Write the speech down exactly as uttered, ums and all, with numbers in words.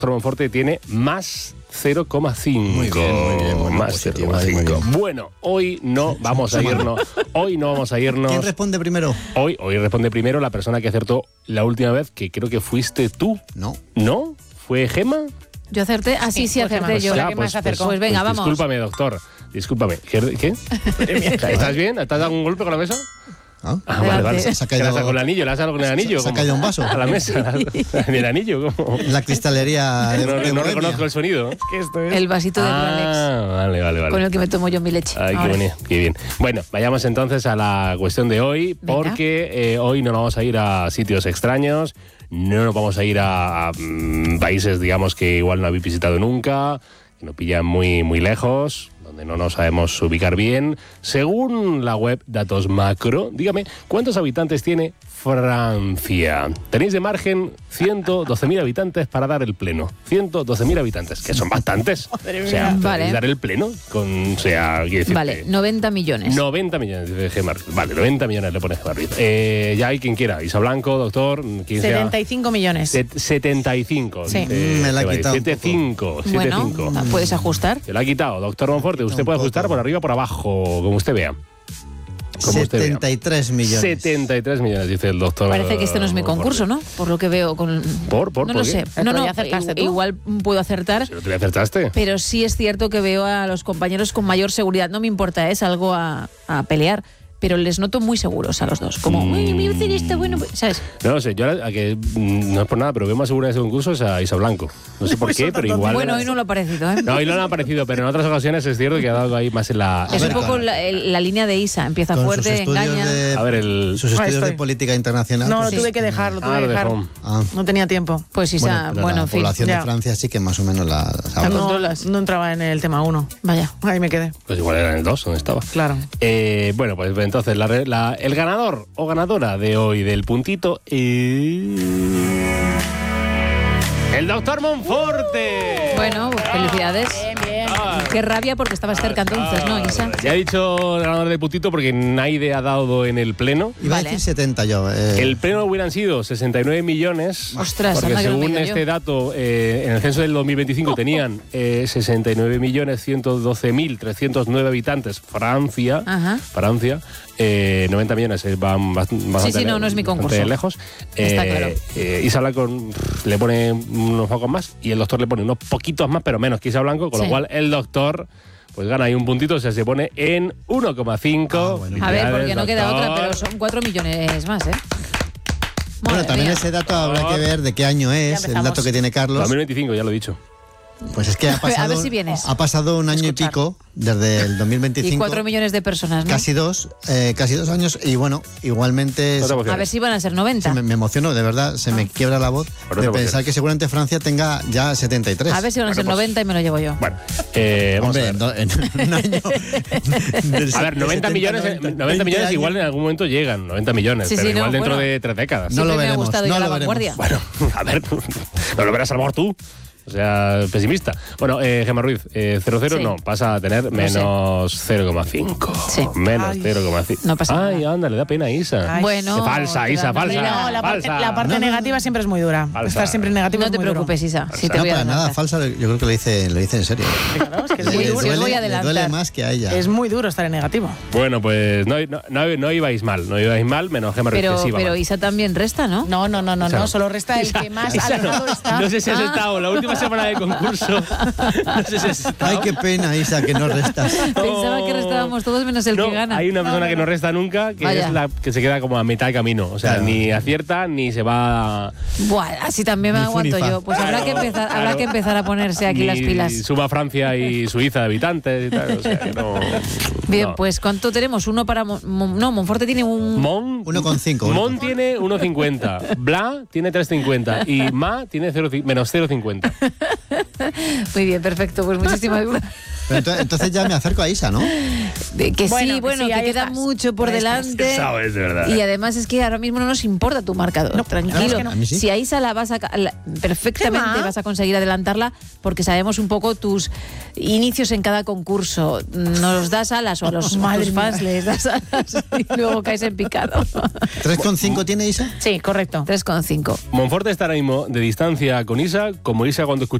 Monforte tiene más cero coma cinco. Muy bien, muy bien. Bueno, más cero coma cinco. Bueno, hoy no vamos a irnos. Hoy no vamos a irnos. ¿Quién responde primero? Hoy, hoy responde primero la persona que acertó la última vez, que creo que fuiste tú. No. ¿No? ¿Fue Gema? Yo acerté. Ah, sí, sí, acerté yo. Ya, La que pues, más acercó. pues, Pues venga, pues vamos. Discúlpame, doctor. Discúlpame. ¿Qué? ¿Qué? ¿Estás bien? ¿Te has dado un golpe con la mesa? ¿Ah? Ah, vale, vale. Se ha ¿Qué caído- le has dado con el anillo? ¿Le has dado con el anillo? se ha ¿Cómo? caído un vaso. A la mesa. En el anillo, ¿cómo? La cristalería de, No, de no Bohemia. reconozco el sonido. El vasito de Alex, Ah, vale, vale, vale. con el que me tomo yo mi leche. Ay, qué, Ahora. bonito, qué bien. Bueno, vayamos entonces a la cuestión de hoy, Venga. porque eh, hoy no nos vamos a ir a sitios extraños, no nos vamos a ir a, a, mm, países, digamos, que igual no habéis visitado nunca, que nos pillan muy, muy lejos, donde no nos sabemos ubicar bien. Según la web Datos Macro, dígame, ¿cuántos habitantes tiene Francia? Tenéis de margen ciento doce mil habitantes para dar el pleno. ciento doce mil habitantes, que son bastantes. O sea, Vale. podéis dar el pleno con, o sea, quiero decirte, Vale, noventa millones. noventa millones, dice Gemma Ruiz. Vale, noventa millones le pone Gemma Ruiz. Eh, ya hay quien quiera. Isa Blanco, doctor, quien sea. setenta y cinco millones. Set- setenta y cinco. Sí. dice Mm, me la ha Gemma Ruiz. quitado un setenta y cinco. Bueno, setenta y cinco. puedes ajustar. Se lo ha quitado, doctor Monforte. Usted Un puede poco. ajustar por arriba o por abajo, como usted vea. Como usted vea. setenta y tres millones. setenta y tres millones, dice el doctor. Parece que este no es mi Monforte. concurso, ¿no? Por lo que veo con... ¿Por? ¿Por? No ¿Por lo qué? sé. No, Pero no, ya acertaste tú. igual puedo acertar, Si no te le acertaste. pero sí es cierto que veo a los compañeros con mayor seguridad. No me importa, es algo a, a pelear, pero les noto muy seguros a los dos. Como, Mm. uy, me voy a hacer esto, bueno, pues", ¿sabes? No lo sé, yo a que mm, no es por nada, pero veo más segura de ese concurso es a Isa Blanco. No sé por qué, pero igual. Bueno, hoy no lo ha parecido, ¿eh? No, hoy no le ha parecido, pero en otras ocasiones es cierto que ha dado ahí más en la. Es A un ver, poco claro. la, el- la línea de Isa. Empieza Con fuerte, sus estudios engaña. de, A ver, el. sus Ahí estudios de estoy. política internacional. No, lo pues, tuve que dejar, lo tuve Ah, que lo dejar. dejó. Ah, No tenía tiempo. Pues Isa, pero bueno, la en fin. población ya. de Francia sí que más o menos la sabe. No, controlas. no entraba en el tema uno. Vaya. Ahí me quedé. Pues igual era en el dos, donde estaba. Claro. Eh, bueno, pues entonces la, re- la- el ganador o ganadora de hoy del puntito es. ¡El doctor Monforte! Bueno, felicidades. Bien, bien. Ah, Qué rabia porque estabas cerca entonces, ¿no, Isa? Ya he dicho el ganador del puntito porque nadie ha dado en el pleno. Iba Vale. a decir setenta yo. eh, El pleno hubieran sido sesenta y nueve millones. Ostras, porque anda que no me según he ido este yo. dato, eh, en el censo del dos mil veinticinco tenían eh, sesenta y nueve millones ciento doce mil trescientos nueve habitantes. Francia. Ajá. Francia. Eh, noventa millones eh, van bast- bastante, sí, no, no es mi bastante concurso. lejos. Está Eh, claro. eh, Isa Blanco pff, le pone unos pocos más y el doctor le pone unos poquitos más, pero menos que Isa Blanco, con Sí. lo cual el doctor pues gana ahí un puntito, o sea, se pone en uno coma cinco. Ah, bueno. A ver, porque no queda Felicidades, otra, pero doctor. son cuatro millones más, ¿eh? Bueno, Madre también mía. ese dato habrá que ver de qué año es, el empezamos. dato que tiene Carlos. dos mil veinticinco, ya lo he dicho. Pues es que ha A ver, a pasado, ver si vienes. ha pasado un año Escuchar. y pico desde el dos mil Y veinticinco. cuatro millones de personas, ¿no? Casi dos, eh, casi dos años. Y bueno, igualmente No te se- emociones. A ver si van a ser noventa. se me, me emociono, de verdad, se me quiebra la voz Por eso de te pensar emociones. que seguramente Francia tenga ya setenta y tres. A ver si van a ser Bueno, pues- noventa y me lo llevo yo. Bueno, eh, vamos Hombre, a ver. no- en un año. del- A ver, de noventa setenta, millones, noventa, noventa veinte millones años. igual en algún momento llegan, noventa millones, Sí, pero sí, no, igual dentro bueno. de tres décadas. No Siempre lo me ha veremos, gustado no ir a lo la veremos. vanguardia. Bueno, a ver, no lo verás a lo mejor tú. O sea, pesimista. Bueno, eh, Gemma Ruiz, eh, cero cero Sí. no, pasa a tener menos cero coma cinco. Sí. Menos Ay. cero coma cinco. No pasa Ay, nada. anda, le da pena a Isa. Ay. Bueno. Qué falsa, te Isa, dan falsa. pena. No, la parte, Falsa. la parte No, no, negativa siempre es muy dura. Falsa. Estar siempre en negativo No es te muy duro. preocupes, Isa. Si te No, voy a para nada adelantar. falsa, yo creo que lo dice, lo dice en serio. Claro, es que es Sí, muy Le sí, duro. os voy a duele, le adelantar. duele más que a ella. Es muy duro estar en negativo. Bueno, pues no, no, no, no ibais mal, no ibais mal, menos Gemma Ruiz, Pero, que sí iba pero mal. Isa también resta, ¿no? No, no, no, no, Isa no. no. Solo resta el Isa- que más Isa no. alejado está. No sé si has Ah. estado la última semana de concurso. No sé si has estado. Ay, qué pena, Isa, que no restas. Pensaba que restábamos todos menos el No, que gana. hay una persona que no resta nunca, que Vaya. es la que se queda como a mitad de camino. O sea, Claro. ni acierta ni se va. Buah, así también me Ni aguanto funifa. yo. Pues habrá que Claro, empezar, habrá claro. que empezar a ponerse aquí ni las pilas. Suma Francia y Suiza de habitantes y tal. O sea, que no. Bien, no. pues ¿cuánto tenemos? Uno para... Mon- Mon- no, Monforte tiene un... Mon, uno coma cinco. Mon tiene uno coma cincuenta. Bla tiene tres coma cincuenta. Y Ma tiene cero, menos cero coma cincuenta. Muy bien, perfecto. Pues muchísimas gracias. Pero ento- entonces ya me acerco a Isa, ¿no? de que Bueno, sí, que bueno, sí, que ahí queda estás. mucho por Ahí estás. delante. Sabes, de verdad. Y además es que ahora mismo no nos importa tu marcador. No, tranquilo. es que no. A mí sí. Si a Isa la vas a ca- la- perfectamente ¿Qué va? vas a conseguir adelantarla porque sabemos un poco tus inicios en cada concurso. Nos das alas o a los, a Madre tus fans mía. les das alas y luego caes en picado. ¿tres coma cinco tiene Isa? Sí, correcto. tres coma cinco. Monforte está ahora mismo de distancia con Isa, como Isa cuando escuchó